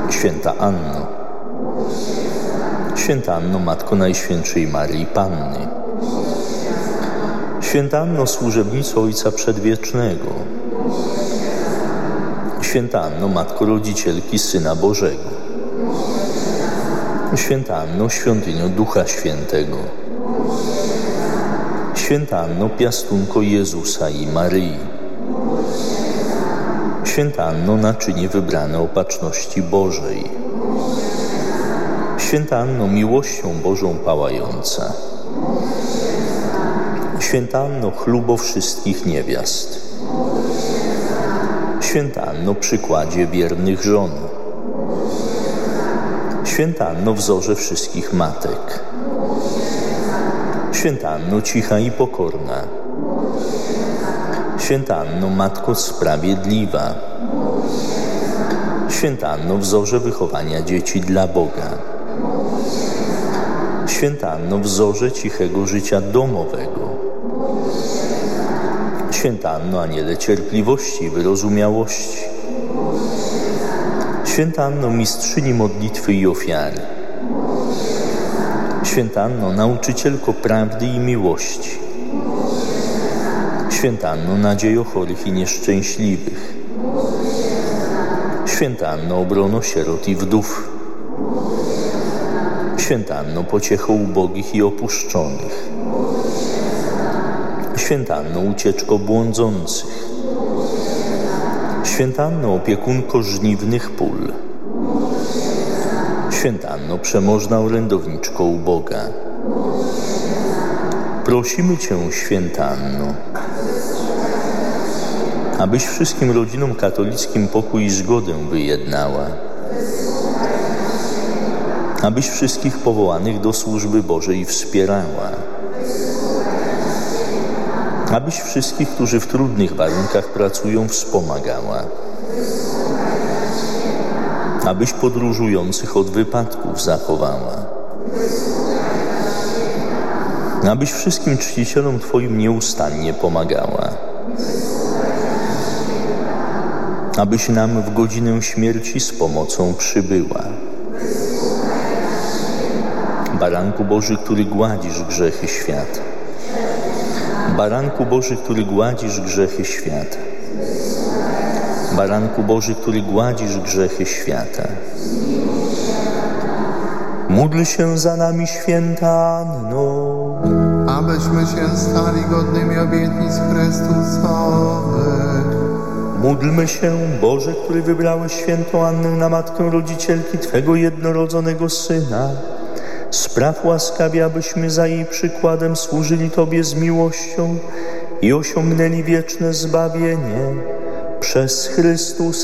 Święta Anno. Święta Anno, Matko Najświętszej Maryi Panny. Święta Anno, służebnico Ojca Przedwiecznego. Święta Anno, Matko Rodzicielki Syna Bożego. Święta Anno, świątynio Ducha Świętego. Święta Anno, piastunko Jezusa i Maryi. Święta Anno, naczynie wybrane opatrzności Bożej. Święta Anno, miłością Bożą pałająca. Święta Anno, chlubo wszystkich niewiast. Święta Anno, przykładzie wiernych żon. Święta Anno, wzorze wszystkich matek. Święta Anno, cicha i pokorna. Święta Anno, Matko sprawiedliwa. Święta Anno, wzorze wychowania dzieci dla Boga. Święta Anno, wzorze cichego życia domowego. Święta Anno, aniele cierpliwości i wyrozumiałości. Święta Anno, mistrzyni modlitwy i ofiary. Święta Anno, nauczycielko prawdy i miłości. Święta Anno, nadziejo chorych i nieszczęśliwych. Święta Anno, obrono sierot i wdów. Święta Anno, pociecho ubogich i opuszczonych. Święta Anno, ucieczko błądzących. Święta Anno, opiekunko żniwnych pól. Święta Anno, przemożna orędowniczko uboga. Prosimy Cię, Święta Anno, abyś wszystkim rodzinom katolickim pokój i zgodę wyjednała. Abyś wszystkich powołanych do służby Bożej wspierała. Abyś wszystkich, którzy w trudnych warunkach pracują, wspomagała. Abyś podróżujących od wypadków zachowała. Abyś wszystkim czcicielom Twoim nieustannie pomagała. Abyś nam w godzinę śmierci z pomocą przybyła. Baranku Boży, który gładzisz grzechy świata. Baranku Boży, który gładzisz grzechy świata. Baranku Boży, który gładzisz grzechy świata. Módl się za nami, Święta Anno, abyśmy się stali godnymi obietnic Chrystusowych. Módlmy się, Boże, który wybrałeś Świętą Annę na Matkę Rodzicielki Twego jednorodzonego Syna. Spraw łaskawie, abyśmy za jej przykładem służyli Tobie z miłością i osiągnęli wieczne zbawienie przez Chrystusa